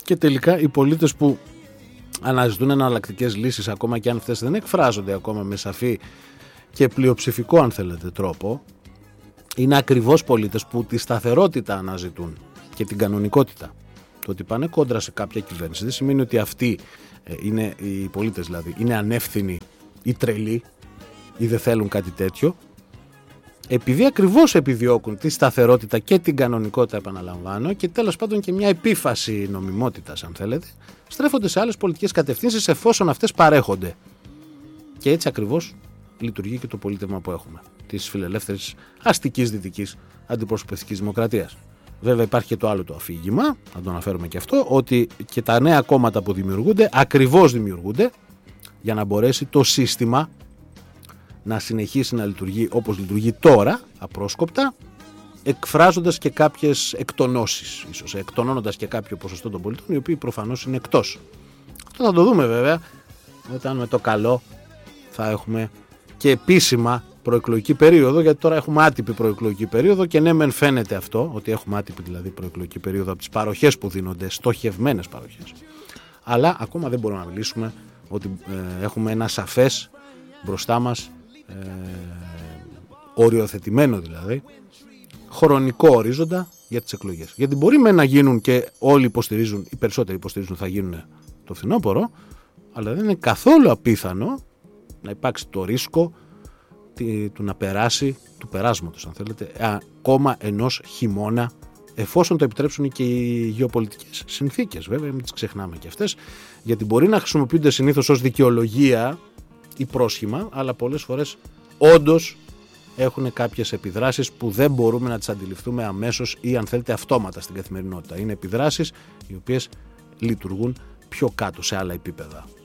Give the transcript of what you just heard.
Και τελικά οι πολίτες που αναζητούν εναλλακτικές λύσεις, ακόμα και αν αυτές δεν εκφράζονται ακόμα με σαφή και πλειοψηφικό, αν θέλετε, τρόπο, είναι ακριβώς πολίτες που τη σταθερότητα αναζητούν και την κανονικότητα. Το ότι πάνε κόντρα σε κάποια κυβέρνηση δεν σημαίνει ότι αυτοί είναι οι πολίτες, δηλαδή είναι ανεύθυνοι ή τρελοί ή δεν θέλουν κάτι τέτοιο. Επειδή ακριβώς επιδιώκουν τη σταθερότητα και την κανονικότητα, επαναλαμβάνω, και τέλος πάντων και μια επίφαση νομιμότητας, αν θέλετε, στρέφονται σε άλλες πολιτικές κατευθύνσεις εφόσον αυτές παρέχονται. Και έτσι ακριβώς λειτουργεί και το πολίτευμα που έχουμε, της φιλελεύθερης αστικής δυτικής αντιπροσωπευτικής δημοκρατίας. Βέβαια υπάρχει και το άλλο το αφήγημα, να το αναφέρουμε και αυτό, ότι και τα νέα κόμματα που δημιουργούνται ακριβώς δημιουργούνται για να μπορέσει το σύστημα να συνεχίσει να λειτουργεί όπως λειτουργεί τώρα, απρόσκοπτα, εκφράζοντας και κάποιες εκτονώσεις, ίσως εκτονώνοντας και κάποιο ποσοστό των πολιτών, οι οποίοι προφανώς είναι εκτός. Αυτό θα το δούμε βέβαια όταν με το καλό θα έχουμε και επίσημα προεκλογική περίοδο, γιατί τώρα έχουμε άτυπη προεκλογική περίοδο και ναι μεν φαίνεται αυτό, ότι έχουμε άτυπη δηλαδή προεκλογική περίοδο από τις παροχές που δίνονται, στοχευμένες παροχές, αλλά ακόμα δεν μπορούμε να μιλήσουμε ότι έχουμε ένα σαφές μπροστά μας, οριοθετημένο δηλαδή, χρονικό ορίζοντα για τις εκλογές. Γιατί μπορεί να γίνουν και όλοι υποστηρίζουν, οι περισσότεροι υποστηρίζουν θα γίνουν το φθινόπωρο, αλλά δεν είναι καθόλου απίθανο να υπάρξει το ρίσκο του να περάσει, του περάσματος αν θέλετε, ακόμα ενός χειμώνα, εφόσον το επιτρέψουν και οι γεωπολιτικές συνθήκες. Βέβαια μην τις ξεχνάμε και αυτές, γιατί μπορεί να χρησιμοποιούνται συνήθως ως δικαιολογία ή πρόσχημα, αλλά πολλές φορές όντως έχουν κάποιες επιδράσεις που δεν μπορούμε να τις αντιληφθούμε αμέσως ή αν θέλετε αυτόματα στην καθημερινότητα. Είναι επιδράσεις οι οποίες λειτουργούν πιο κάτω σε άλλα επίπεδα.